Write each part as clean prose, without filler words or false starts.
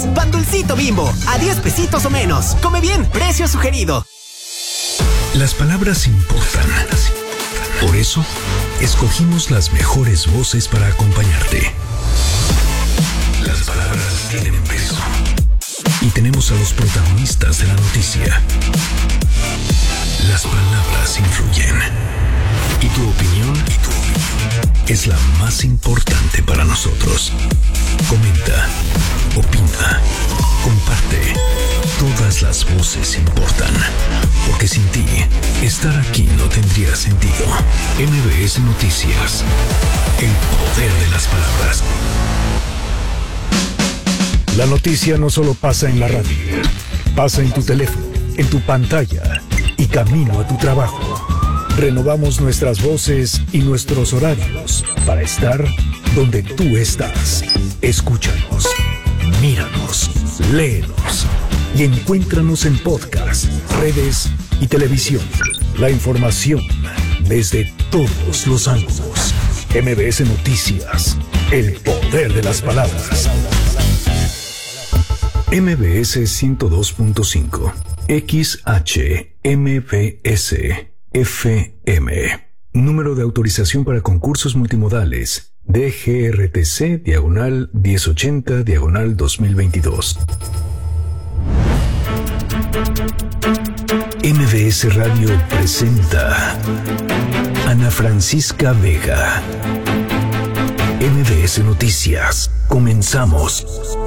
Pan Dulcito Bimbo, a 10 pesitos o menos. Come bien, precio sugerido. Las palabras importan. Por eso, escogimos las mejores voces para acompañarte. Las palabras tienen peso. Y tenemos a los protagonistas de la noticia. Las palabras influyen. Y tu opinión es la más importante para nosotros. Comenta, opina, comparte. Todas las voces importan. Porque sin ti, estar aquí no tendría sentido. MBS Noticias. El poder de las palabras. La noticia no solo pasa en la radio. Pasa en tu teléfono, en tu pantalla y camino a tu trabajo. Renovamos nuestras voces y nuestros horarios para estar donde tú estás. Escúchanos, míranos, léenos y encuéntranos en podcast, redes y televisión. La información desde todos los ángulos. MBS Noticias, el poder de las palabras. MBS 102.5, XHMBS, FM. Número de autorización para concursos multimodales, DGRTC/1080/2022. MBS Radio presenta Ana Francisca Vega. MBS Noticias. Comenzamos.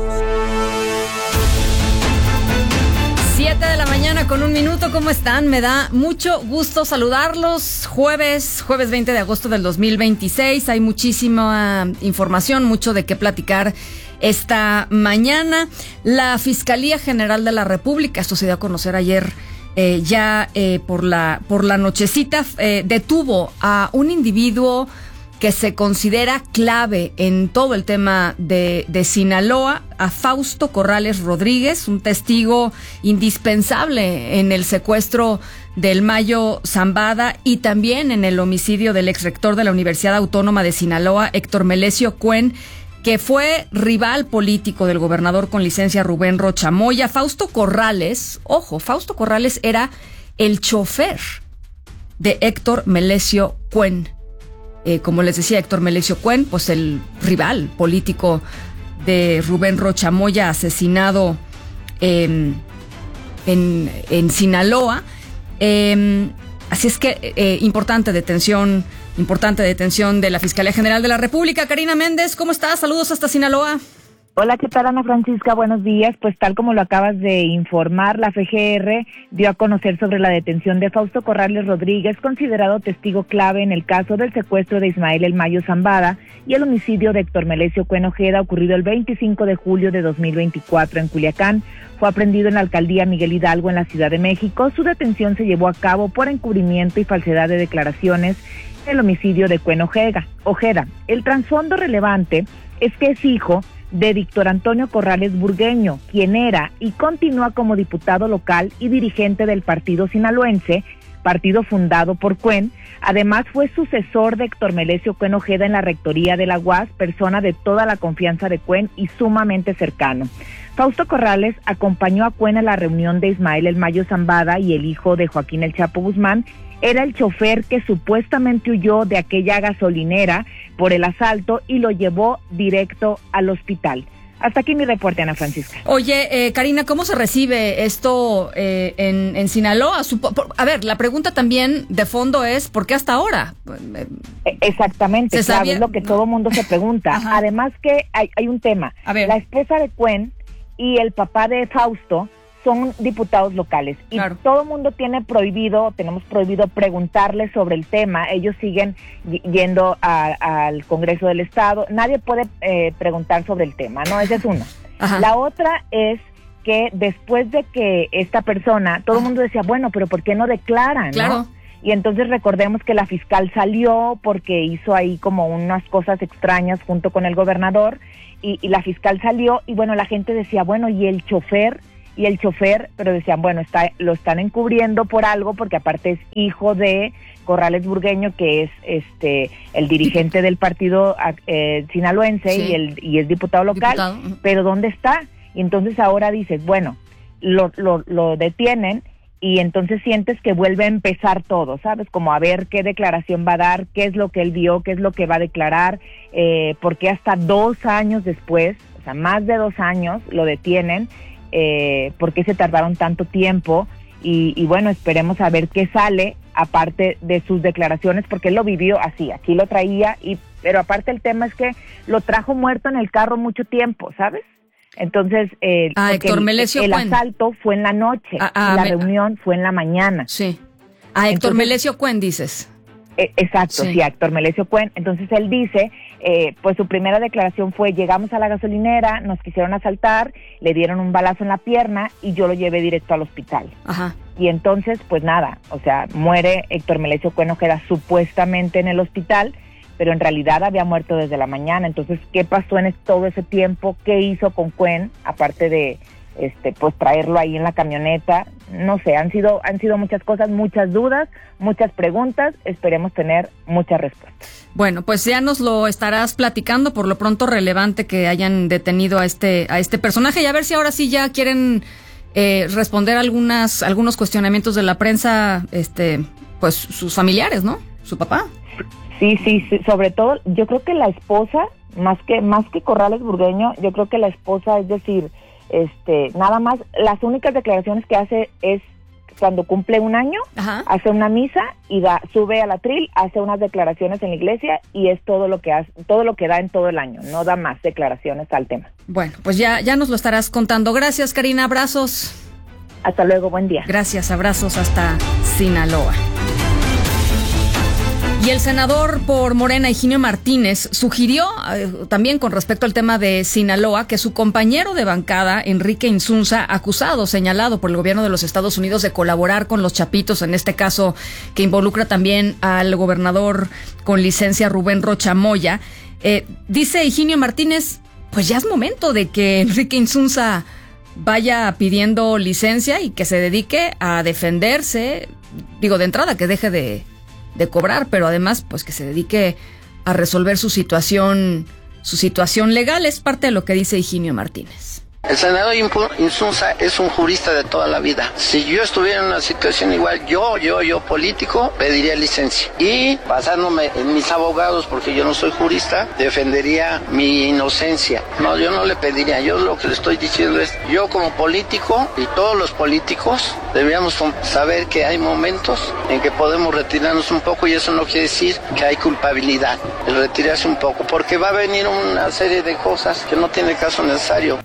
7 de la mañana con 1 minuto, ¿cómo están? Me da mucho gusto saludarlos. Jueves 20 de agosto del 2026. Hay muchísima información, mucho de qué platicar esta mañana. La Fiscalía General de la República, esto se dio a conocer ayer por la nochecita, detuvo a un individuo que se considera clave en todo el tema de Sinaloa, a Fausto Corrales Rodríguez, un testigo indispensable en el secuestro del Mayo Zambada y también en el homicidio del exrector de la Universidad Autónoma de Sinaloa, Héctor Melesio Cuen, que fue rival político del gobernador con licencia Rubén Rocha Moya. Fausto Corrales era el chofer de Héctor Melesio Cuen. Como les decía, Héctor Melesio Cuen, pues el rival político de Rubén Rocha Moya, asesinado en Sinaloa. Así es que importante detención de la Fiscalía General de la República. Karina Méndez, ¿cómo estás? Saludos hasta Sinaloa. Hola, ¿qué tal, Ana Francisca? Buenos días. Pues tal como lo acabas de informar, la FGR dio a conocer sobre la detención de Fausto Corrales Rodríguez, considerado testigo clave en el caso del secuestro de Ismael El Mayo Zambada y el homicidio de Héctor Melesio Cuen Ojeda, ocurrido el 25 de julio de 2024 en Culiacán. Fue aprendido en la alcaldía Miguel Hidalgo en la Ciudad de México. Su detención se llevó a cabo por encubrimiento y falsedad de declaraciones en el homicidio de Cuen Ojeda. El trasfondo relevante es que es hijo de Víctor Antonio Corrales Burgueño, quien era y continúa como diputado local y dirigente del partido sinaloense, partido fundado por Cuen. Además fue sucesor de Héctor Melesio Cuen Ojeda en la rectoría de la UAS, persona de toda la confianza de Cuen y sumamente cercano. Fausto Corrales acompañó a Cuen a la reunión de Ismael El Mayo Zambada y el hijo de Joaquín El Chapo Guzmán. Era el chofer que supuestamente huyó de aquella gasolinera por el asalto y lo llevó directo al hospital. Hasta aquí mi reporte, Ana Francisca. Oye, Karina, ¿cómo se recibe esto en Sinaloa? A ver, la pregunta también de fondo es, ¿por qué hasta ahora? Exactamente, claro, es lo que todo mundo se pregunta. Ajá. Además que hay un tema. A ver. La esposa de Cuen y el papá de Fausto son diputados locales y claro, todo el mundo tenemos prohibido preguntarles sobre el tema. Ellos siguen yendo al Congreso del Estado. Nadie puede preguntar sobre el tema, ¿no? Esa es una. Ajá. La otra es que después de que esta persona, todo el mundo decía, bueno, pero ¿por qué no declaran? Claro. ¿No? Y entonces recordemos que la fiscal salió porque hizo ahí como unas cosas extrañas junto con el gobernador y la fiscal salió y bueno, la gente decía, bueno, ¿y el chofer? Pero decían, bueno, lo están encubriendo por algo, porque aparte es hijo de Corrales Burgueño, que es el dirigente del partido sinaloense, sí, y es diputado local. Pero ¿dónde está? y entonces ahora dices, bueno, lo detienen, y entonces sientes que vuelve a empezar todo, ¿sabes? Como a ver qué declaración va a dar, qué es lo que él vio, qué es lo que va a declarar, porque hasta 2 años después, o sea, más de 2 años lo detienen, ¿por qué se tardaron tanto tiempo? Y bueno, esperemos a ver qué sale, aparte de sus declaraciones, porque él lo vivió así, aquí lo traía, pero aparte el tema es que lo trajo muerto en el carro mucho tiempo, ¿sabes? Entonces, Héctor Melesio el Cuen. asalto fue en la noche, y la reunión fue en la mañana. Sí. A Héctor Melesio Cuen, dices. Exacto, sí, a Héctor Melesio Cuen. Entonces él dice, pues su primera declaración fue, llegamos a la gasolinera, nos quisieron asaltar, le dieron un balazo en la pierna y yo lo llevé directo al hospital. Ajá. Y entonces, pues nada, o sea, muere Héctor Melesio Cuen Ojeda supuestamente en el hospital, pero en realidad había muerto desde la mañana. Entonces, ¿qué pasó en todo ese tiempo? ¿Qué hizo con Cuen? Aparte de, pues traerlo ahí en la camioneta. No sé, han sido muchas cosas, muchas dudas, muchas preguntas. Esperemos tener muchas respuestas. Bueno, pues ya nos lo estarás platicando. Por lo pronto, relevante que hayan detenido a este personaje, y a ver si ahora sí ya quieren responder algunos cuestionamientos de la prensa, pues sus familiares, ¿no? Su papá. Sí, sobre todo, yo creo que la esposa, más que Corrales Burgueño, yo creo que la esposa, es decir, nada más, las únicas declaraciones que hace es cuando cumple 1 año, ajá, hace una misa y sube al atril, hace unas declaraciones en la iglesia, y es todo lo que hace, todo lo que da en todo el año, no da más declaraciones al tema. Bueno, pues ya nos lo estarás contando. Gracias, Karina, abrazos. Hasta luego, buen día. Gracias, abrazos hasta Sinaloa. Y el senador por Morena, Higinio Martínez, sugirió también con respecto al tema de Sinaloa que su compañero de bancada, Enrique Insunza, señalado por el gobierno de los Estados Unidos de colaborar con los Chapitos, en este caso que involucra también al gobernador con licencia Rubén Rocha Moya, dice Higinio Martínez, pues ya es momento de que Enrique Insunza vaya pidiendo licencia y que se dedique a defenderse, digo, de entrada que deje de cobrar, pero además pues que se dedique a resolver su situación legal. Es parte de lo que dice Higinio Martínez. El senador Insunza es un jurista de toda la vida. Si yo estuviera en una situación igual, yo político, pediría licencia. Y basándome en mis abogados, porque yo no soy jurista, defendería mi inocencia. No, yo no le pediría. Yo lo que le estoy diciendo es, yo como político y todos los políticos deberíamos saber que hay momentos en que podemos retirarnos un poco, y eso no quiere decir que hay culpabilidad. El retirarse un poco, porque va a venir una serie de cosas que no tiene caso necesario.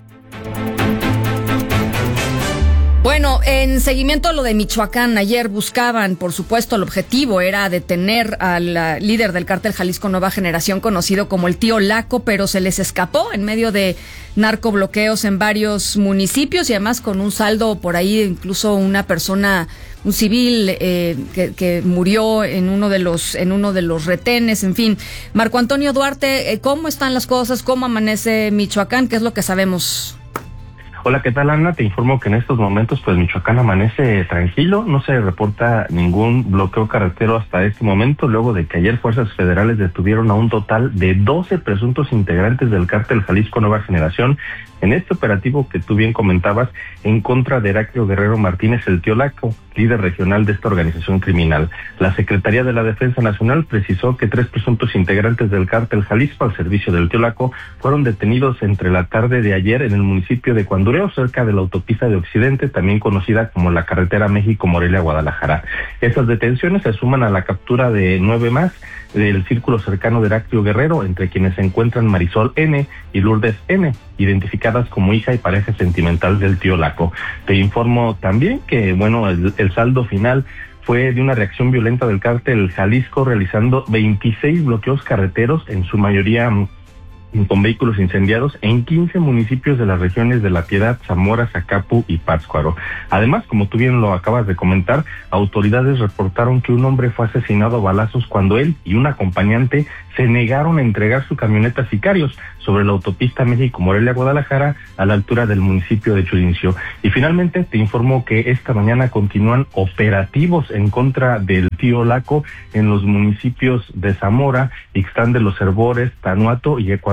Bueno, en seguimiento a lo de Michoacán, ayer buscaban, por supuesto, el objetivo era detener al líder del cártel Jalisco Nueva Generación, conocido como el Tío Laco, pero se les escapó en medio de narcobloqueos en varios municipios, y además con un saldo por ahí, incluso una persona, un civil que murió en uno de los retenes. En fin, Marco Antonio Duarte, ¿cómo están las cosas? ¿Cómo amanece Michoacán? ¿Qué es lo que sabemos? Hola, ¿qué tal, Ana? Te informo que en estos momentos, pues, Michoacán amanece tranquilo, no se reporta ningún bloqueo carretero hasta este momento, luego de que ayer fuerzas federales detuvieron a un total de 12 presuntos integrantes del cártel Jalisco Nueva Generación en este operativo que tú bien comentabas en contra de Heraclio Guerrero Martínez, el Tío Laco, líder regional de esta organización criminal. La Secretaría de la Defensa Nacional precisó que 3 presuntos integrantes del cártel Jalisco al servicio del Tío Laco fueron detenidos entre la tarde de ayer en el municipio de Cuandureo, cerca de la autopista de Occidente, también conocida como la carretera México-Morelia-Guadalajara. Estas detenciones se suman a la captura de 9 más del círculo cercano de Heraclio Guerrero, entre quienes se encuentran Marisol N. y Lourdes N., identificadas como hija y pareja sentimental del Tío Laco. Te informo también que, bueno, el saldo final fue de una reacción violenta del cártel Jalisco, realizando 26 bloqueos carreteros, en su mayoría con vehículos incendiados, en 15 municipios de las regiones de La Piedad, Zamora, Zacapu y Pátzcuaro. Además, como tú bien lo acabas de comentar, autoridades reportaron que un hombre fue asesinado a balazos cuando él y un acompañante se negaron a entregar su camioneta a sicarios sobre la autopista México-Morelia-Guadalajara, a la altura del municipio de Churincio. Y finalmente te informo que esta mañana continúan operativos en contra del Tío Laco en los municipios de Zamora, Ixtán de los Herbores, Tanuato y Ecuador,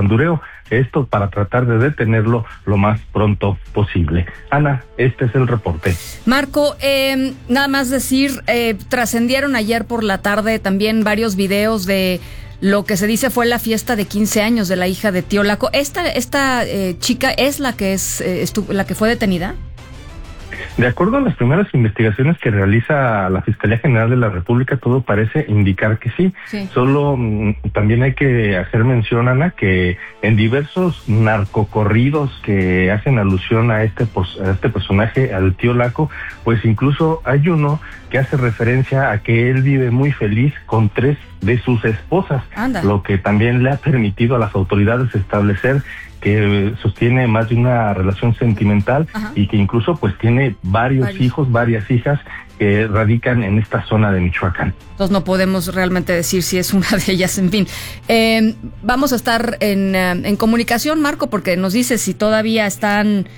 Bandureo. Esto para tratar de detenerlo lo más pronto posible. Ana, este es el reporte. Marco, nada más decir, trascendieron ayer por la tarde también varios videos de lo que se dice fue la fiesta de 15 años de la hija de Tío Laco. ¿Esta chica es la que la que fue detenida? De acuerdo a las primeras investigaciones que realiza la Fiscalía General de la República, todo parece indicar que sí. Solo también hay que hacer mención, Ana, que en diversos narcocorridos que hacen alusión a este personaje, al Tío Laco, pues incluso hay uno que hace referencia a que él vive muy feliz con 3 de sus esposas, lo que también le ha permitido a las autoridades establecer que sostiene más de una relación sentimental. Ajá. Y que incluso pues tiene varios hijos, varias hijas que radican en esta zona de Michoacán. Entonces no podemos realmente decir si es una de ellas, en fin. Vamos a estar en comunicación, Marco, porque nos dice si todavía están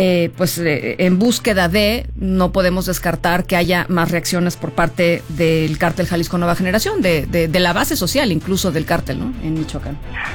en búsqueda de, no podemos descartar que haya más reacciones por parte del cártel Jalisco Nueva Generación, de la base social incluso del cártel, ¿no?, en Michoacán.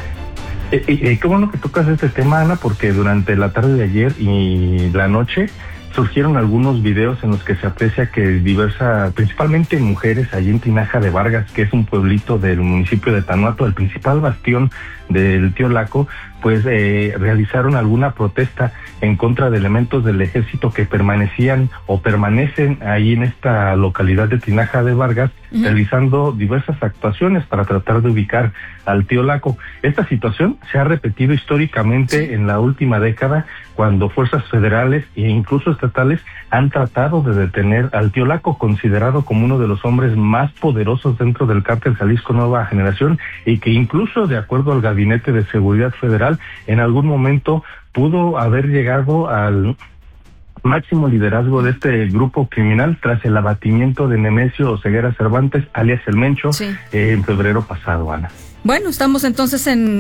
Qué bueno que tocas este tema, Ana, porque durante la tarde de ayer y la noche surgieron algunos videos en los que se aprecia que principalmente mujeres allí en Tinaja de Vargas, que es un pueblito del municipio de Tanuato, el principal bastión del Tío Laco, pues realizaron alguna protesta en contra de elementos del ejército que permanecían o permanecen ahí en esta localidad de Tinaja de Vargas, realizando diversas actuaciones para tratar de ubicar al Tío Laco. Esta situación se ha repetido históricamente en la última década, cuando fuerzas federales e incluso estatales han tratado de detener al Tío Laco, considerado como uno de los hombres más poderosos dentro del cártel Jalisco Nueva Generación, y que incluso, de acuerdo al Gabinete de Seguridad Federal, en algún momento pudo haber llegado al máximo liderazgo de este grupo criminal tras el abatimiento de Nemesio Oseguera Cervantes, alias El Mencho, en febrero pasado, Ana. Bueno, estamos entonces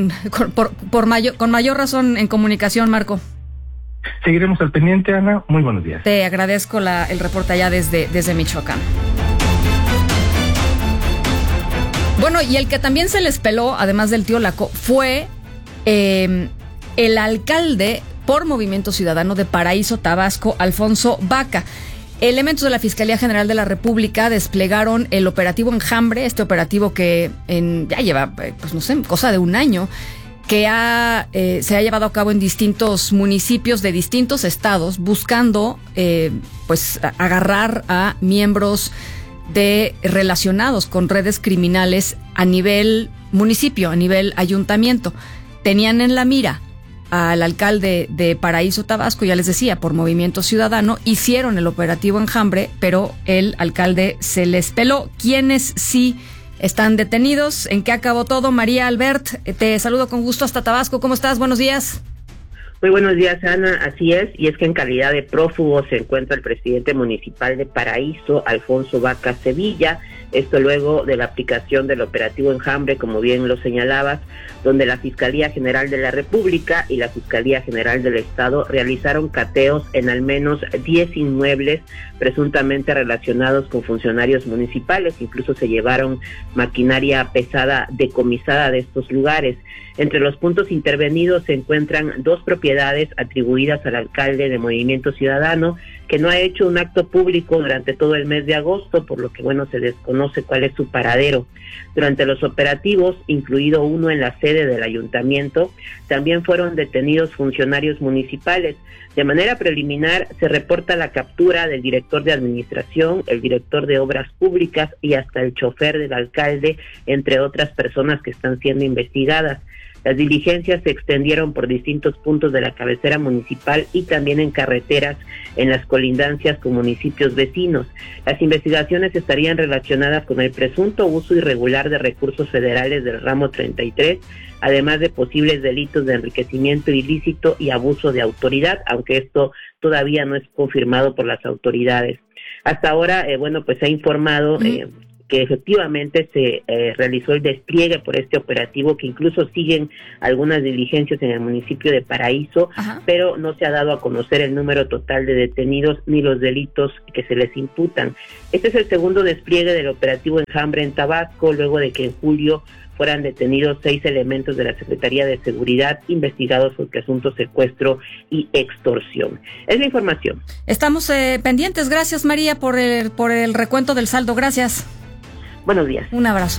con mayor razón en comunicación, Marco. Seguiremos al pendiente, Ana. Muy buenos días. Te agradezco el reporte allá desde Michoacán. Bueno, y el que también se les peló, además del Tío Laco, fue el alcalde por Movimiento Ciudadano de Paraíso, Tabasco, Alfonso Vaca. Elementos de la Fiscalía General de la República desplegaron el operativo Enjambre, este operativo que ya lleva, cosa de un año, que se ha llevado a cabo en distintos municipios de distintos estados, buscando agarrar a miembros relacionados con redes criminales a nivel municipio, a nivel ayuntamiento. Tenían en la mira al alcalde de Paraíso, Tabasco, ya les decía, por Movimiento Ciudadano, hicieron el operativo Enjambre, pero el alcalde se les peló. ¿Quiénes sí están detenidos? ¿En qué acabó todo? María Albert, te saludo con gusto hasta Tabasco. ¿Cómo estás? Buenos días. Muy buenos días, Ana. Así es, y es que en calidad de prófugo se encuentra el presidente municipal de Paraíso, Alfonso Vaca Sevilla. Esto luego de la aplicación del operativo Enjambre, como bien lo señalabas, donde la Fiscalía General de la República y la Fiscalía General del Estado realizaron cateos en al menos 10 inmuebles presuntamente relacionados con funcionarios municipales. Incluso se llevaron maquinaria pesada decomisada de estos lugares. Entre los puntos intervenidos se encuentran 2 propiedades atribuidas al alcalde de Movimiento Ciudadano, que no ha hecho un acto público durante todo el mes de agosto, por lo que se desconoce cuál es su paradero. Durante los operativos, incluido uno en la sede del ayuntamiento, también fueron detenidos funcionarios municipales. De manera preliminar se reporta la captura del director de administración, el director de obras públicas y hasta el chofer del alcalde, entre otras personas que están siendo investigadas. Las diligencias se extendieron por distintos puntos de la cabecera municipal y también en carreteras en las colindancias con municipios vecinos. Las investigaciones estarían relacionadas con el presunto uso irregular de recursos federales del ramo 33, además de posibles delitos de enriquecimiento ilícito y abuso de autoridad, aunque esto todavía no es confirmado por las autoridades. Hasta ahora, se ha informado que efectivamente se realizó el despliegue por este operativo, que incluso siguen algunas diligencias en el municipio de Paraíso, pero no se ha dado a conocer el número total de detenidos ni los delitos que se les imputan. Este es el segundo despliegue del operativo Enjambre en Tabasco, luego de que en julio fueran detenidos 6 elementos de la Secretaría de Seguridad investigados por presunto secuestro y extorsión. Es la información. Estamos pendientes. Gracias, María, por el recuento del saldo. Gracias. Buenos días. Un abrazo.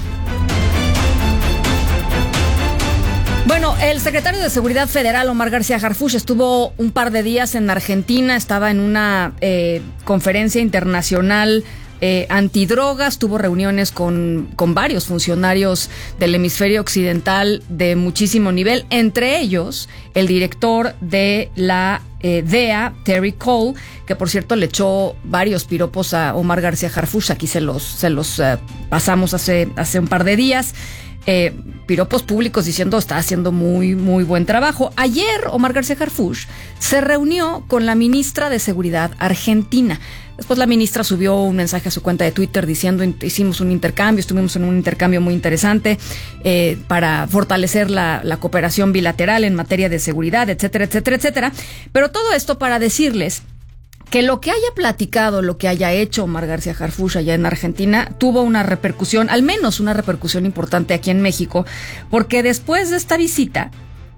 Bueno, el secretario de Seguridad Federal, Omar García Harfuch, estuvo un par de días en Argentina, estaba en una conferencia internacional antidrogas, tuvo reuniones con varios funcionarios del hemisferio occidental de muchísimo nivel, entre ellos el director de la DEA, Terry Cole, que por cierto le echó varios piropos a Omar García Harfuch, aquí se los pasamos hace un par de días. Piropos públicos diciendo está haciendo muy, muy buen trabajo. Ayer Omar García Harfuch se reunió con la ministra de Seguridad argentina. Después la ministra subió un mensaje a su cuenta de Twitter diciendo hicimos un intercambio, estuvimos en un intercambio muy interesante para fortalecer la cooperación bilateral en materia de seguridad, etcétera, etcétera, etcétera. Pero todo esto para decirles que lo que haya platicado, lo que haya hecho Omar García Harfuch allá en Argentina, tuvo una repercusión, al menos una repercusión importante aquí en México, porque después de esta visita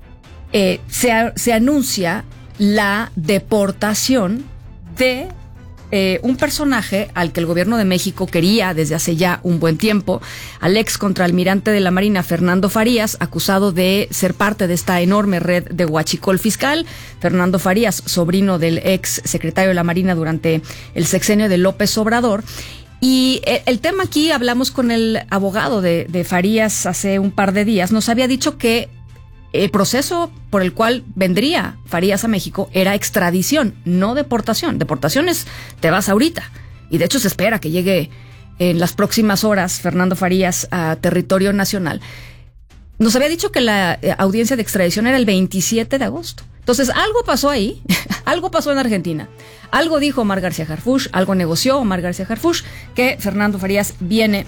se anuncia la deportación de un personaje al que el gobierno de México quería desde hace ya un buen tiempo, al ex contraalmirante de la Marina, Fernando Farías, acusado de ser parte de esta enorme red de huachicol fiscal. Fernando Farías, sobrino del ex secretario de la Marina durante el sexenio de López Obrador. Y el tema aquí, hablamos con el abogado de Farías hace un par de días, nos había dicho que el proceso por el cual vendría Farías a México era extradición, no deportación. Deportación es te vas ahorita. Y de hecho se espera que llegue en las próximas horas Fernando Farías a territorio nacional. Nos había dicho que la audiencia de extradición era el 27 de agosto. Entonces algo pasó ahí, algo pasó en Argentina. Algo dijo Omar García Harfuch, algo negoció Omar García Harfuch, que Fernando Farías viene,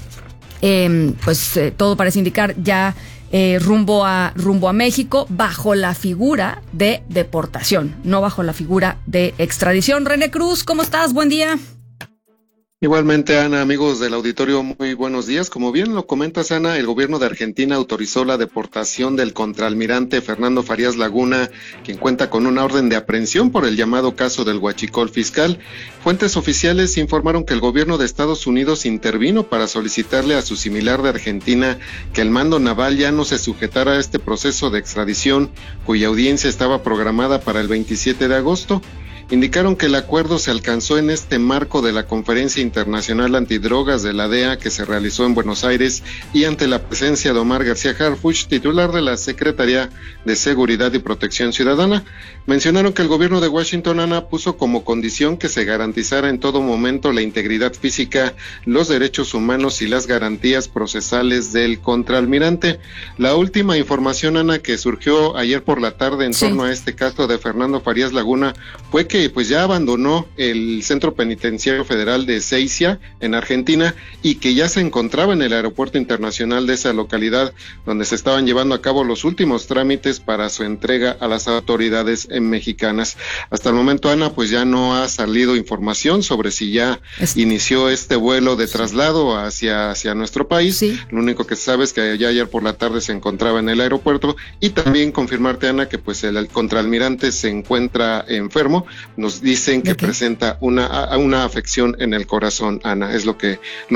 todo parece indicar ya rumbo a México bajo la figura de deportación, no bajo la figura de extradición. René Cruz, ¿cómo estás? Buen día. Igualmente, Ana, amigos del auditorio, muy buenos días. Como bien lo comentas, Ana, el gobierno de Argentina autorizó la deportación del contraalmirante Fernando Farías Laguna, quien cuenta con una orden de aprehensión por el llamado caso del huachicol fiscal. Fuentes oficiales informaron que el gobierno de Estados Unidos intervino para solicitarle a su similar de Argentina que el mando naval ya no se sujetara a este proceso de extradición, cuya audiencia estaba programada para el 27 de agosto. Indicaron que el acuerdo se alcanzó en este marco de la Conferencia Internacional Antidrogas de la DEA que se realizó en Buenos Aires y ante la presencia de Omar García Harfuch, titular de la Secretaría de Seguridad y Protección Ciudadana. Mencionaron que el gobierno de Washington, Ana, puso como condición que se garantizara en todo momento la integridad física, los derechos humanos y las garantías procesales del contraalmirante. La última información, Ana, que surgió ayer por la tarde en torno a este caso de Fernando Farías Laguna fue que pues ya abandonó el Centro Penitenciario Federal de Ezeiza en Argentina y que ya se encontraba en el aeropuerto internacional de esa localidad, donde se estaban llevando a cabo los últimos trámites para su entrega a las autoridades mexicanas. Hasta el momento, Ana, pues ya no ha salido información sobre si ya inició este vuelo de traslado hacia nuestro país. Lo único que se sabe es que ya ayer por la tarde se encontraba en el aeropuerto, y también confirmarte, Ana, que pues el contraalmirante se encuentra enfermo. Nos dicen que presenta una afección en el corazón, Ana. Es lo que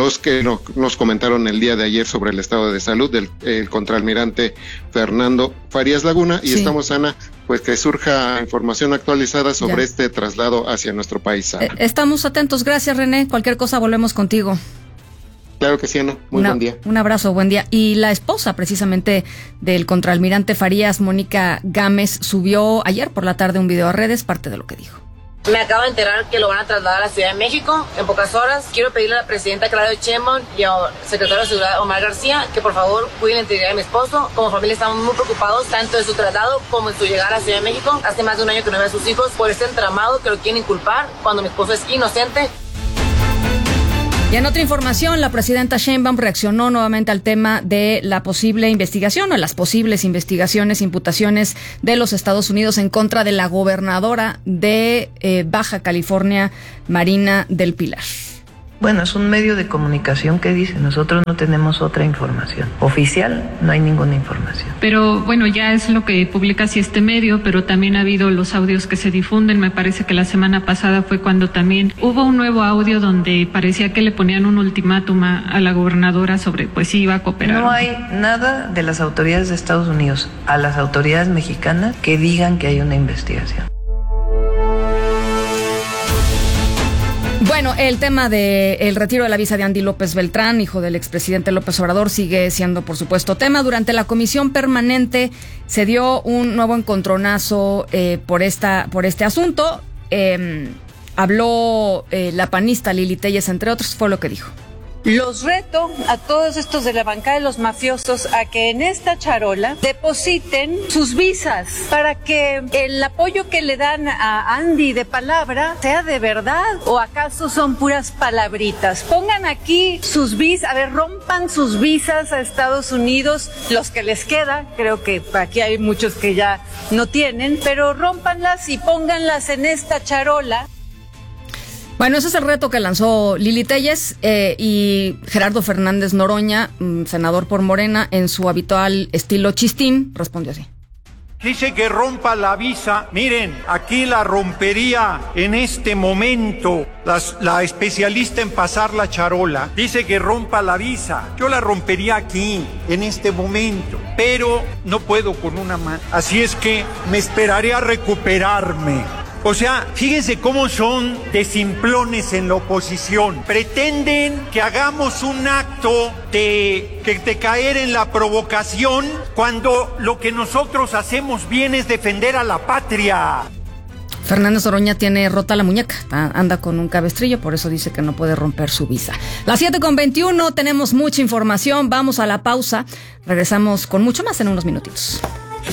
nos comentaron el día de ayer sobre el estado de salud del contraalmirante Fernando Farías Laguna. Y estamos, Ana, pues que surja información actualizada sobre este traslado hacia nuestro país, Ana. Estamos atentos. Gracias, René. Cualquier cosa volvemos contigo. Claro que sí, Ana. Buen día. Un abrazo, buen día. Y la esposa, precisamente, del contraalmirante Farías, Mónica Gámez, subió ayer por la tarde un video a redes, parte de lo que dijo. Me acabo de enterar que lo van a trasladar a la Ciudad de México en pocas horas. Quiero pedirle a la presidenta Claudia Sheinbaum y al secretario de Seguridad Omar García que por favor cuiden la integridad de mi esposo. Como familia estamos muy preocupados tanto de su traslado como de su llegada a la Ciudad de México. Hace más de un año que no ve a sus hijos por este entramado que lo quieren inculpar cuando mi esposo es inocente. Y en otra información, la presidenta Sheinbaum reaccionó nuevamente al tema de la posible investigación o las posibles investigaciones, imputaciones de los Estados Unidos en contra de la gobernadora de Baja California, Marina del Pilar. Bueno, es un medio de comunicación que dice, nosotros no tenemos otra información. Oficial, no hay ninguna información. Pero bueno, ya es lo que publica así este medio, pero también ha habido los audios que se difunden. Me parece que la semana pasada fue cuando también hubo un nuevo audio donde parecía que le ponían un ultimátum a la gobernadora sobre pues si iba a cooperar. No hay nada de las autoridades de Estados Unidos a las autoridades mexicanas que digan que hay una investigación. Bueno, el tema del retiro de la visa de Andy López Beltrán, hijo del expresidente López Obrador, sigue siendo, por supuesto, tema. Durante la comisión permanente se dio un nuevo encontronazo por este asunto. Habló la panista Lili Téllez, entre otros, fue lo que dijo. Los reto a todos estos de la bancada de los mafiosos a que en esta charola depositen sus visas para que el apoyo que le dan a Andy de palabra sea de verdad o acaso son puras palabritas. Pongan aquí sus visas, a ver, rompan sus visas a Estados Unidos, los que les queda, creo que aquí hay muchos que ya no tienen, pero rómpanlas y pónganlas en esta charola. Bueno, ese es el reto que lanzó Lili Téllez y Gerardo Fernández Noroña, senador por Morena, en su habitual estilo chistín, respondió así. Dice que rompa la visa. Miren, aquí la rompería en este momento la especialista en pasar la charola. Dice que rompa la visa. Yo la rompería aquí, en este momento. Pero no puedo con una mano. Así es que me esperaré a recuperarme. O sea, fíjense cómo son de simplones en la oposición. Pretenden que hagamos un acto de caer en la provocación cuando lo que nosotros hacemos bien es defender a la patria. Fernández Noroña tiene rota la muñeca, anda con un cabestrillo, por eso dice que no puede romper su visa. Las 7:21, tenemos mucha información, vamos a la pausa, regresamos con mucho más en unos minutitos.